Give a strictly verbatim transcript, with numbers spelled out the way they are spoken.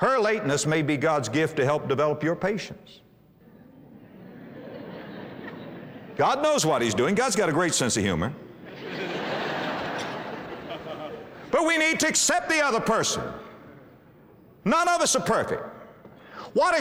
Her lateness may be God's gift to help develop your patience. God knows what He's doing. God's got a great sense of humor. But we need to accept the other person. None of us are perfect. What is